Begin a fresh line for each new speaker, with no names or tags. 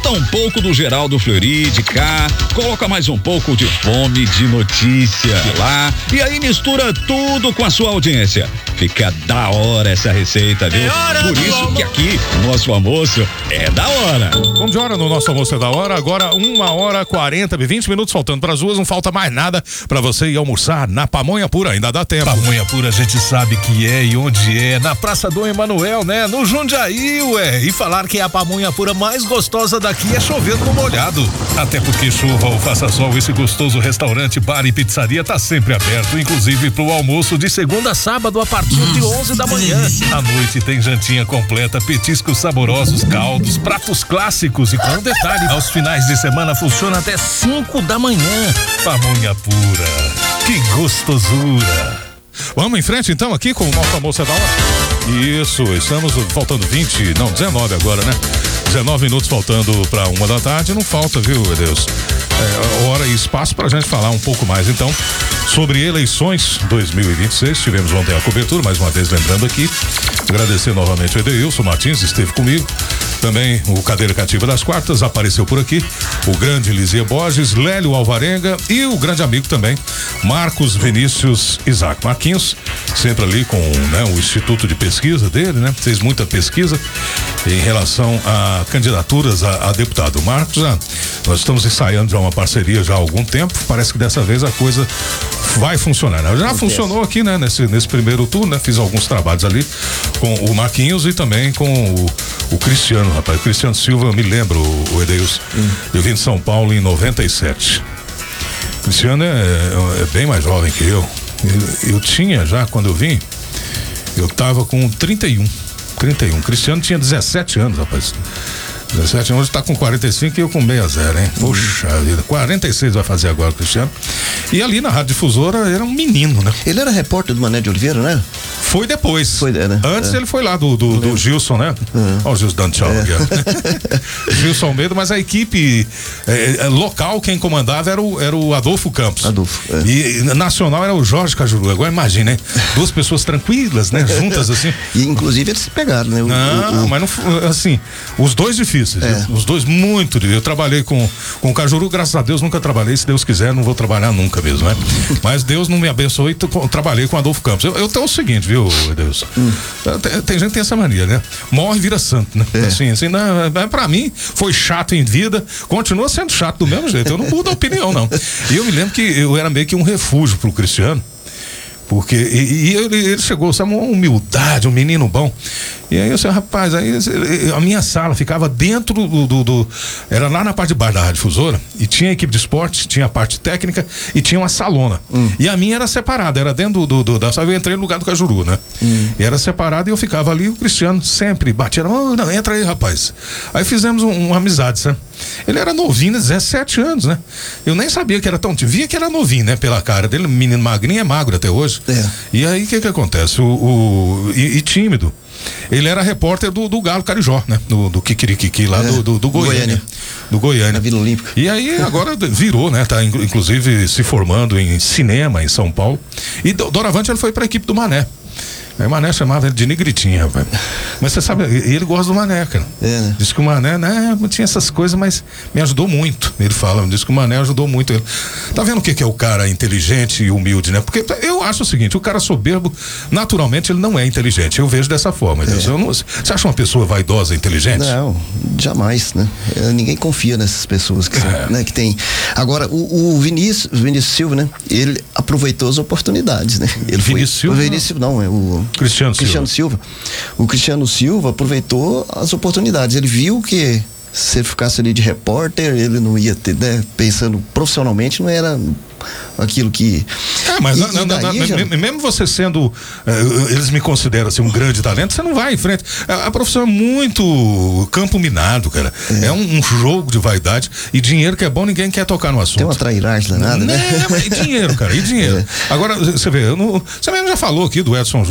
Bota um pouco do Geraldo Fleury de cá, coloca mais um pouco de Fome de Notícia de lá, e aí mistura tudo com a sua audiência. Fica da hora essa receita, viu? Por isso que aqui o nosso almoço é da hora.
Vamos de hora no nosso almoço é da hora. Agora 1h40, 20 minutos faltando para as ruas. Não falta mais nada para você ir almoçar na Pamonha Pura. Ainda dá tempo.
Pamonha Pura a gente sabe que é e onde é. Na Praça Dom Emanuel, né? No Jundiaí, ué. E falar que é a pamonha pura mais gostosa daqui é chovendo no molhado. Até porque chuva ou faça sol, esse gostoso restaurante, bar e pizzaria tá sempre aberto, inclusive pro almoço de segunda a sábado a partir de 11 da manhã. À noite tem jantinha completa, petiscos saborosos, caldos, pratos clássicos e com detalhe, aos finais de semana funciona até 5 da manhã. Pamonha Pura, que gostosura.
Vamos em frente então aqui com o nosso almoço é da hora. Isso, estamos faltando 19 agora, né? 19 minutos faltando para 1 da tarde, não falta, viu, meu Deus? Hora e espaço pra gente falar um pouco mais então sobre eleições 2026. Tivemos ontem a cobertura, mais uma vez lembrando aqui, agradecer novamente o Edeilson Martins, esteve comigo. Também o Cadeira Cativa das Quartas apareceu por aqui, o grande Lizia Borges, Lélio Alvarenga e o grande amigo também, Marcos Vinícius Isaac Marquinhos, sempre ali com, né, o instituto de pesquisa dele, né? Fez muita pesquisa em relação a candidaturas a deputado. Marcos, nós estamos ensaiando já uma parceria já há algum tempo, parece que dessa vez a coisa vai funcionar, né? Já funcionou aqui, né? Nesse primeiro turno, né? Fiz alguns trabalhos ali com o Marquinhos e também com o Cristiano, rapaz. Cristiano Silva, eu me lembro, o Edeilson. Eu vim de São Paulo em 97. Cristiano é bem mais jovem que eu. Eu tinha já, quando eu vim, eu tava com 31. Cristiano tinha 17 anos, rapaz. 17 anos, tá com 45 e eu com 60, hein? Poxa vida, 46 vai fazer agora o Cristiano. E ali na Rádio Difusora era um menino, né?
Ele era repórter do Mané de Oliveira, né?
Foi depois.
Né?
Antes ele foi lá do Gilson, né? Olha o Gilson dando tchau aqui. Gilson Almeida, mas a equipe local, quem comandava era o Adolfo Campos. E nacional era o Jorge Cajuru. Agora imagina, hein? Duas pessoas tranquilas, né? Juntas assim.
E inclusive eles se pegaram, né?
Mas não, assim, os dois difíceis. Os dois muito difíceis. Eu trabalhei com o Cajuru, graças a Deus nunca trabalhei. Se Deus quiser, não vou trabalhar nunca mesmo, né? Mas Deus não me abençoou e trabalhei com o Adolfo Campos. Eu tenho o seguinte, viu, Deus? Tem gente que tem essa mania, né? Morre e vira santo, né? Assim, não, pra mim, foi chato em vida, continua sendo chato do mesmo jeito. Eu não mudo a opinião, não. E eu me lembro que eu era meio que um refúgio pro Cristiano. Porque ele chegou, sabe, uma humildade, um menino bom. E aí eu disse, rapaz, aí a minha sala ficava dentro era lá na parte de baixo da Rádio Difusora, e tinha a equipe de esporte, tinha a parte técnica e tinha uma salona. E a minha era separada, era dentro da sala. Eu entrei no lugar do Cajuru, né? E era separada e eu ficava ali, o Cristiano sempre batia, não, entra aí, rapaz. Aí fizemos uma amizade, sabe? Ele era novinho, 17 anos, né? Eu nem sabia que era tão, via que era novinho, né? Pela cara dele, menino magrinho, é magro até hoje. E aí o que acontece? E tímido. Ele era repórter do Galo Carijó, né? Do Kikirikiki lá do Goiânia. Do Goiânia.
Na Vila Olímpica.
E aí agora virou, né? Tá inclusive se formando em cinema em São Paulo. E doravante ele foi pra equipe do Mané. Aí o Mané chamava ele de Negritinho, rapaz. Mas você sabe, ele gosta do Mané, cara.
Né?
Diz que o Mané, né, não tinha essas coisas, mas me ajudou muito. Ele fala, diz que o Mané ajudou muito ele. Tá vendo o que é o cara inteligente e humilde, né? Porque eu acho o seguinte, o cara soberbo, naturalmente, ele não é inteligente. Eu vejo dessa forma. Você acha uma pessoa vaidosa inteligente?
Não, jamais, né? Ninguém confia nessas pessoas que, né, que tem. Agora, o Vinícius Silva, né? Ele aproveitou as oportunidades, né? Ele Vinícius não, é o Cristiano Silva. O Cristiano Silva aproveitou as oportunidades. Ele viu que se ele ficasse ali de repórter, ele não ia ter, né? Pensando profissionalmente, não era aquilo que...
mas mesmo você sendo, eles me consideram assim um grande talento, você não vai em frente. A profissão é muito campo minado, cara. É um jogo de vaidade e dinheiro que é bom, ninguém quer tocar no assunto.
Tem uma trairagem danada, né?
E dinheiro, cara, e dinheiro. Agora, você vê, você mesmo já falou aqui do Edson